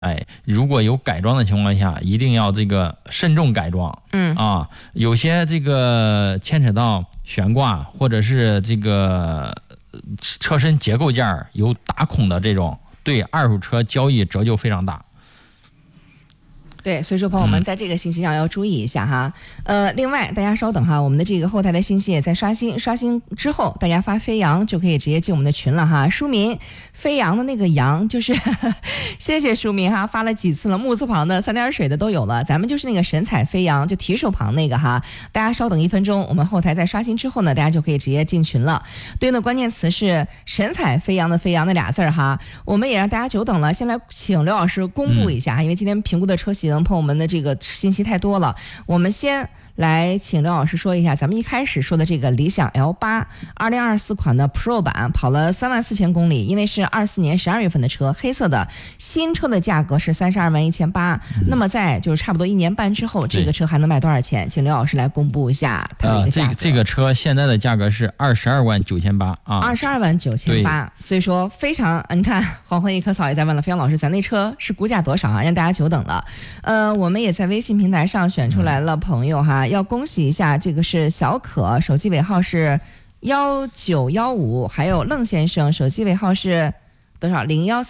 如果有改装的情况下，一定要这个慎重改装。有些这个牵扯到悬挂或者是这个车身结构件有打孔的这种，对二手车交易折旧非常大。 对，所以说朋友们在这个信息上要注意一下哈。另外大家稍等哈，我们的这个后台的信息也在刷新，刷新之后大家发飞扬就可以直接进我们的群了哈。书民飞扬的那个扬就是谢谢书民哈，发了几次了，木字旁的三点水的都有了，咱们就是那个神采飞扬就提手旁那个哈。大家稍等1分钟，我们后台在刷新之后呢，大家就可以直接进群了。对应的关键词是神采飞扬的飞扬那俩字哈。我们也让大家久等了，先来请刘老师公布一下，因为今天评估的车型朋友们的这个信息太多了，我们先来请刘老师说一下咱们一开始说的这个理想 L8 2024款的 Pro 版跑了34000公里，因为是24年12月份的车，黑色的，新车的价格是321800，那么在就是差不多1年半之后，这个车还能卖多少钱？请刘老师来公布一下它的一个价格。 这个车现在的价格是229800啊 ，229800，所以说非常，你看黄昏一棵草也在问了，飞扬老师，咱那车是估价多少啊？让大家久等了。我们也在微信平台上选出来了朋友哈，要恭喜一下，这个是小可，手机尾号是1915，还有愣先生，手机尾号是多少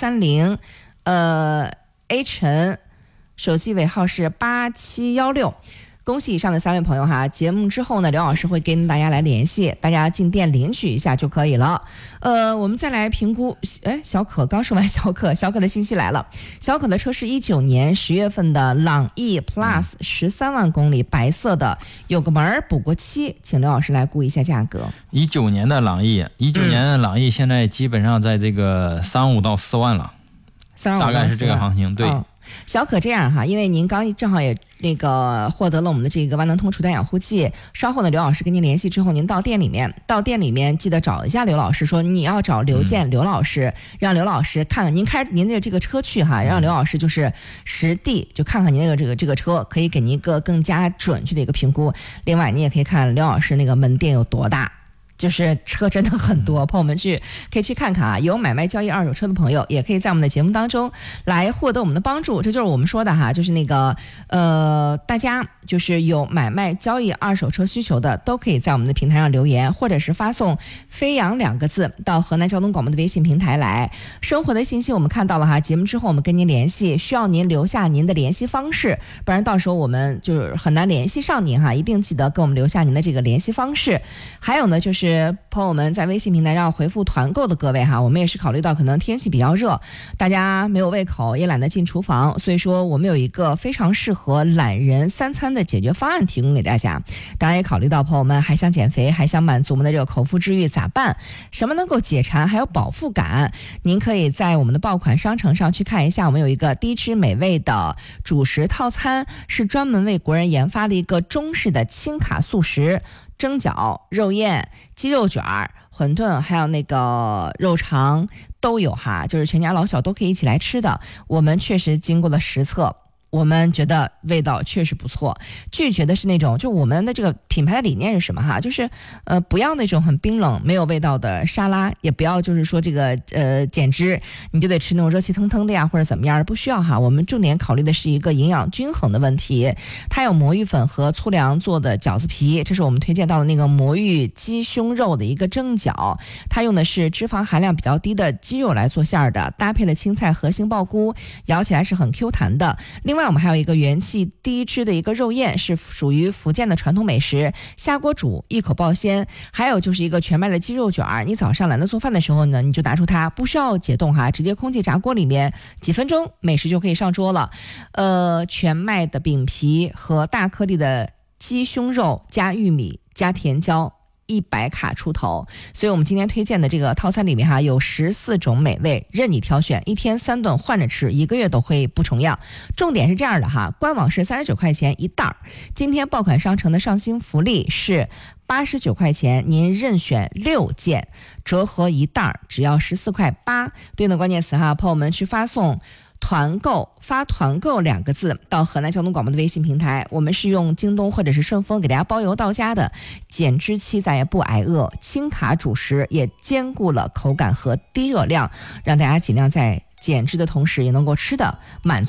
？0130，A 晨，手机尾号是8716。恭喜以上的3位朋友哈！节目之后呢，刘老师会跟大家来联系，大家进店领取一下就可以了。我们再来评估，小可刚说完小可的信息来了。小可的车是19年10月份的朗逸 Plus 13万公里，白色的，有个门补过漆，请刘老师来估一下价格。 19年的朗逸现在基本上在这个35到4万了，大概是这个行情，对。 小可这样哈，因为您刚正好也那个获得了我们的这个万能通除氮养护剂，稍后呢刘老师跟您联系之后，您到店里面记得找一下刘老师，说你要找刘健刘老师，让刘老师看看您开您的这个车去哈，让刘老师就是实地就看看您的这个车，可以给您一个更加准确的一个评估。另外你也可以看刘老师那个门店有多大，就是车真的很多，朋友们可以去看看啊。有买卖交易二手车的朋友，也可以在我们的节目当中来获得我们的帮助。这就是我们说的哈，就是那个大家就是有买卖交易二手车需求的，都可以在我们的平台上留言，或者是发送飞扬2个字到河南交通广播的微信平台来。生活的信息我们看到了哈，节目之后我们跟您联系，需要您留下您的联系方式，不然到时候我们就是很难联系上您哈，一定记得给我们留下您的这个联系方式。还有呢，就是朋友们在微信平台上回复团购的各位哈，我们也是考虑到可能天气比较热，大家没有胃口也懒得进厨房，所以说我们有一个非常适合懒人3餐的解决方案提供给大家。当然也考虑到朋友们还想减肥，还想满足我们的这个口腹之欲咋办？什么能够解馋还有饱腹感？您可以在我们的爆款商城上去看一下，我们有一个低脂美味的主食套餐，是专门为国人研发的一个中式的轻卡素食，蒸饺、肉燕、鸡肉卷、馄饨，还有那个肉肠都有哈，就是全家老小都可以一起来吃的。我们确实经过了实测，我们觉得味道确实不错。拒绝的是那种，就我们的这个品牌的理念是什么哈？就是不要那种很冰冷没有味道的沙拉，也不要就是说这个减脂你就得吃那种热气腾腾的呀或者怎么样的，不需要哈。我们重点考虑的是一个营养均衡的问题。它有魔芋粉和粗粮做的饺子皮，这是我们推荐到的那个魔芋鸡胸肉的一个蒸饺，它用的是脂肪含量比较低的鸡肉来做馅的，搭配了青菜和杏鲍菇，咬起来是很 Q 弹的。另外我们还有一个元气低脂的一个肉燕，是属于福建的传统美食，下锅煮一口爆鲜。还有就是一个全麦的鸡肉卷，你早上懒得做饭的时候呢，你就拿出它，不需要解冻哈，直接空气炸锅里面几分钟美食就可以上桌了。全麦的饼皮和大颗粒的鸡胸肉加玉米加甜椒，100卡出头。所以我们今天推荐的这个套餐里面哈，有14种美味任你挑选，一天3顿换着吃，1个月都可以不重样。重点是这样的哈，官网是39块钱一袋，今天爆款商城的上新福利是89块钱，您任选6件，折合一袋只要14.8块。对应的关键词哈，朋友们去发送团购，发团购2个字到河南交通广播的微信平台，我们是用京东或者是顺丰给大家包邮到家的，减脂期咱也不挨饿，轻卡主食也兼顾了口感和低热量，让大家尽量在减脂的同时也能够吃的满足